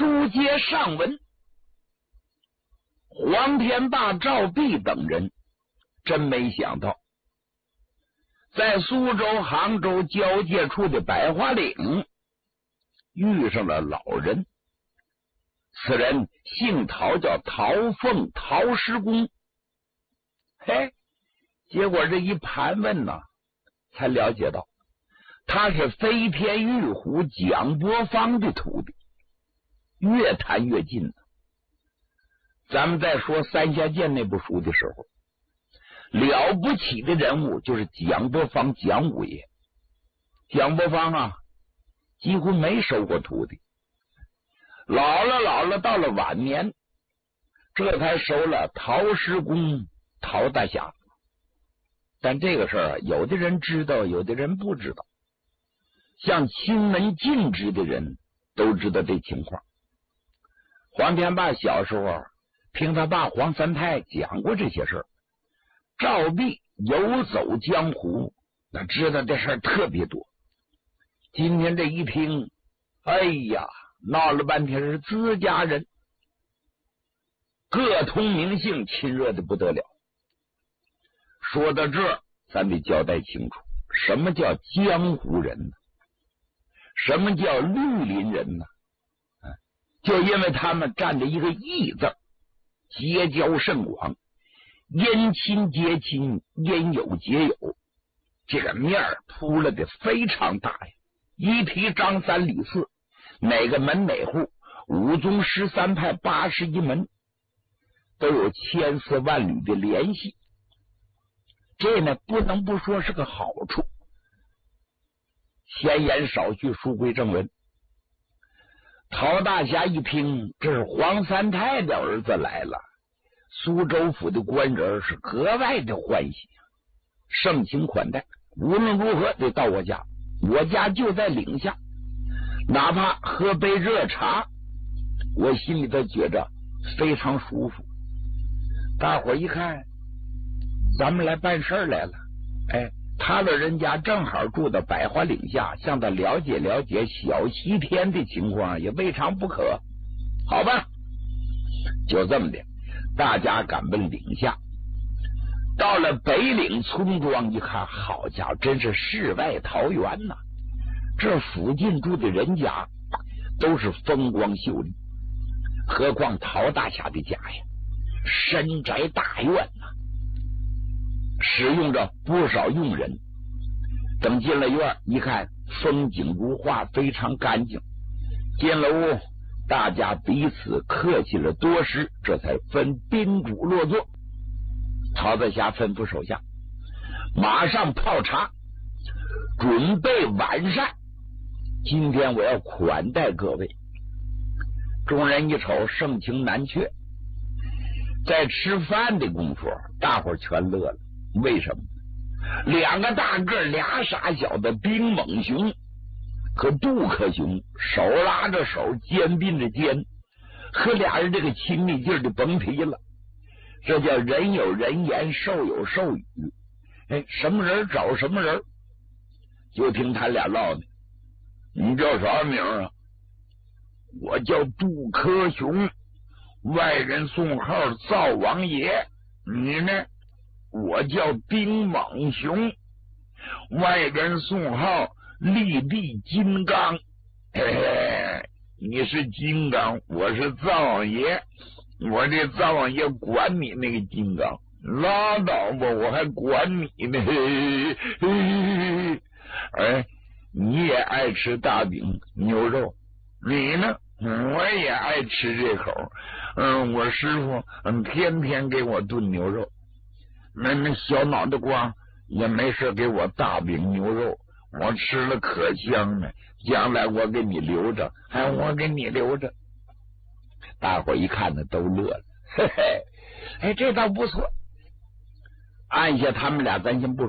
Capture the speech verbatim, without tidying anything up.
书接上文，黄天霸、赵弼等人真没想到，在苏州、杭州交界处的百花岭遇上了老人。此人姓陶，叫陶凤，陶师公。嘿，结果这一盘问呢，才了解到他是飞天玉虎蒋伯方的徒弟。越谈越近了。咱们在说三峡剑那部书的时候，了不起的人物就是蒋伯方蒋五爷。蒋伯方啊，几乎没收过徒弟，老了老了，到了晚年，这才收了陶师公陶大侠。但这个事儿啊，有的人知道，有的人不知道。像亲门尽职的人都知道这情况。黄天霸小时候听他爸黄三太讲过这些事儿，赵弼游走江湖，那知道这事儿特别多。今天这一听，哎呀，闹了半天是自家人，各通名姓，亲热的不得了。说到这儿，咱得交代清楚，什么叫江湖人呢？什么叫绿林人呢？就因为他们占着一个义字，结交甚广，因亲结亲，因友结友，这个面儿铺了的非常大呀。一提张三李四，哪个门哪户，五宗十三派八十一门，都有千丝万缕的联系。这呢，不能不说是个好处。闲言少叙，书归正文。陶大侠一听，这是黄三太的儿子来了，苏州府的官人是格外的欢喜，盛情款待，无论如何得到我家，我家就在岭下，哪怕喝杯热茶，我心里头觉着非常舒服。大伙一看，咱们来办事来了，哎，他老人家正好住到百花岭下，向他了解了解小西天的情况也未尝不可。好吧，就这么的，大家赶奔岭下。到了北岭村庄一看，好家伙，真是世外桃源呐！这附近住的人家都是风光秀丽，何况陶大侠的家呀，深宅大院呐，使用着不少佣人。等进了院一看，风景如画，非常干净。进了屋，大家彼此客气了多时，这才分宾主落座。陶大侠吩咐手下马上泡茶，准备晚膳。今天我要款待各位。众人一瞅，盛情难却。在吃饭的功夫，大伙儿全乐了。为什么？两个大个俩傻小子，兵猛熊，可杜克熊手拉着手，肩并着肩，和俩人这个亲密劲儿就甭提了。这叫人有人言，兽有兽语。哎，什么人找什么人。就听他俩唠呢，你叫啥名啊？我叫杜克熊，外人送号灶王爷。你呢？我叫兵猛熊，外人送号立地金刚。嘿嘿，你是金刚，我是灶王爷。我这灶王爷管你那个金刚，拉倒吧，我还管你呢。嘿嘿，哎，你也爱吃大饼牛肉，你呢？我也爱吃这口。嗯，我师傅嗯天天给我炖牛肉。那那小脑袋瓜也没事给我大饼牛肉，我吃了可香了。将来我给你留着，哎，我给你留着。大伙一看呢，都乐了。嘿嘿，哎，这倒不错。按下他们俩，咱先不说。